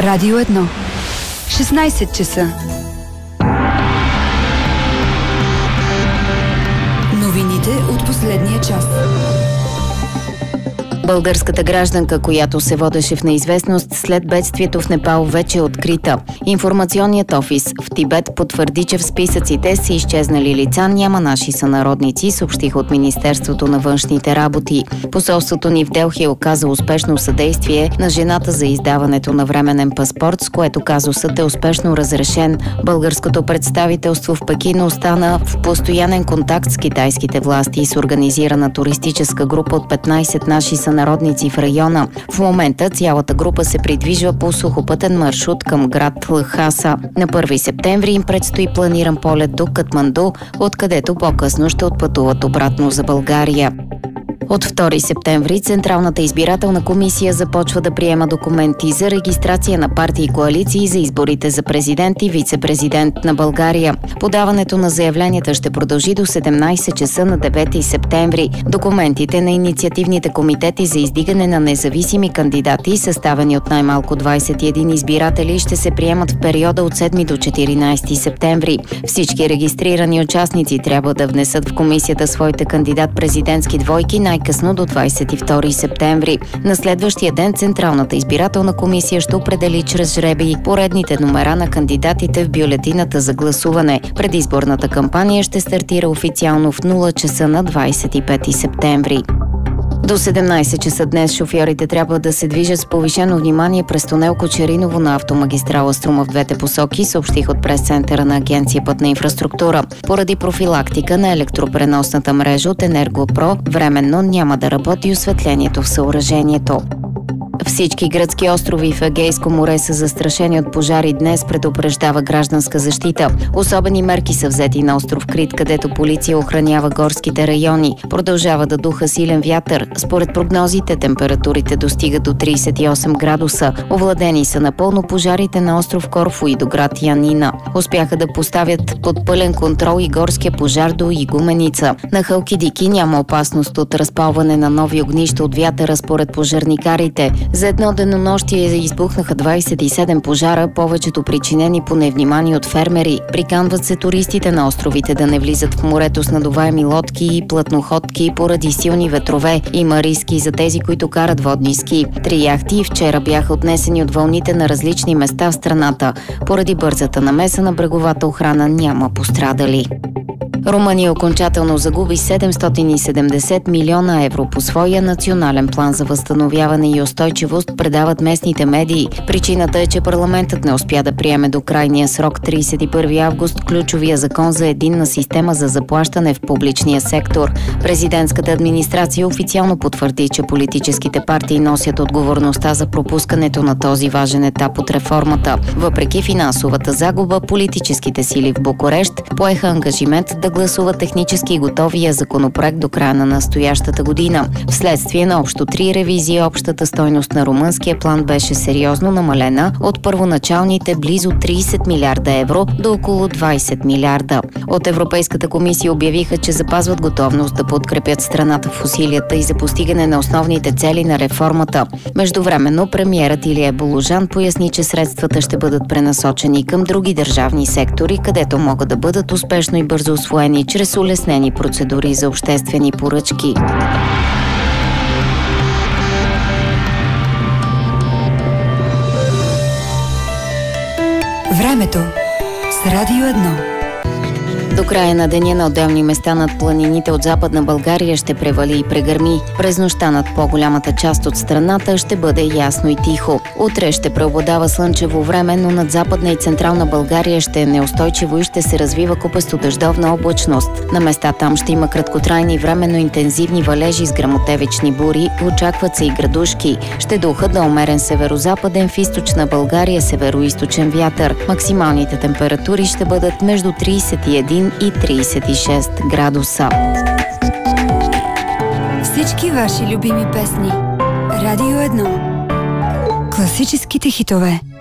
Радио 1. 16 часа. Новините от последния час. Българската гражданка, която се водеше в неизвестност след бедствието в Непал, вече е открита. Информационният офис в Тибет потвърди, че в списъците са изчезнали лица, няма наши сънародници, съобщиха от Министерството на външните работи. Посолството ни в Делхи оказа успешно съдействие на жената за издаването на временен паспорт, с което казусът е успешно разрешен. Българското представителство в Пекин остана в постоянен контакт с китайските власти и с организирана туристическа група от 15 наши сънародници в района. В момента цялата група се придвижва по сухопътен маршрут към град Лхаса. На 1 септември им предстои планиран полет до Катманду, откъдето по-късно ще отпътуват обратно за България. От 2 септември Централната избирателна комисия започва да приема документи за регистрация на партии и коалиции за изборите за президент и вице-президент на България. Подаването на заявленията ще продължи до 17 часа на 9 септември. Документите на инициативните комитети за издигане на независими кандидати, съставени от най-малко 21 избиратели, ще се приемат в периода от 7 до 14 септември. Всички регистрирани участници трябва да внесат в комисията своите кандидат-президентски двойки най-късно до 22 септември. На следващия ден Централната избирателна комисия ще определи чрез жребий поредните номера на кандидатите в бюлетината за гласуване. Предизборната кампания ще стартира официално в 0 часа на 25 септември. До 17 часа днес шофьорите трябва да се движат с повишено внимание през тунел Кочериново на автомагистрала Струма в двете посоки, съобщих от прес-центъра на Агенция Пътна инфраструктура. Поради профилактика на електропреносната мрежа от Енергопро, временно няма да работи осветлението в съоръжението. Всички гръцки острови в Егейско море са застрашени от пожари днес, предупреждава Гражданска защита. Особени мерки са взети на остров Крит, където полиция охранява горските райони. Продължава да духа силен вятър. Според прогнозите температурите достигат до 38 градуса. Овладени са напълно пожарите на остров Корфу и до град Янина. Успяха да поставят под пълен контрол и горския пожар до Игуменица. На Халкидики няма опасност от разпалване на нови огнища от вятъра, според пожарникарите. За едно денонощие избухнаха 27 пожара, повечето причинени по невнимание от фермери. Приканват се туристите на островите да не влизат в морето с надуваеми лодки и плътноходки поради силни ветрове. Има риски за тези, които карат водни ски. 3 яхти вчера бяха отнесени от вълните на различни места в страната. Поради бързата намеса на бреговата охрана няма пострадали. Румъния окончателно загуби 770 милиона евро по своя национален план за възстановяване и устойчивост, предават местните медии. Причината е, че парламентът не успя да приеме до крайния срок 31 август ключовия закон за единна система за заплащане в публичния сектор. Президентската администрация официално потвърди, че политическите партии носят отговорността за пропускането на този важен етап от реформата. Въпреки финансовата загуба, политическите сили в Букурещ поеха ангажимент да гласува технически готовия законопроект до края на настоящата година. Вследствие на общо 3 ревизии, общата стойност на румънския план беше сериозно намалена от първоначалните близо 30 милиарда евро до около 20 милиарда. От Европейската комисия обявиха, че запазват готовност да подкрепят страната в усилията и за постигане на основните цели на реформата. Междувременно премиерът Илия Болужан поясни, че средствата ще бъдат пренасочени към други държавни сектори, където могат да бъдат успешно и бързо усвоени чрез улеснени процедури за обществени поръчки. Времето с Радио 1. До края на деня на отделни места над планините от Западна България ще превали и прегърми. През нощта над по-голямата част от страната ще бъде ясно и тихо. Утре ще преобладава слънчево време, но над Западна и Централна България ще е неустойчиво и ще се развива купесто дъждовна облачност. На места там ще има краткотрайни временно интензивни валежи с гръмотевични бури, очакват се и градушки. Ще духа до умерен северозападен, в източна България североизточен вятър. Максималните температури ще бъдат между 31 и 36 градуса. Всички ваши любими песни. Радио 1. Класическите хитове.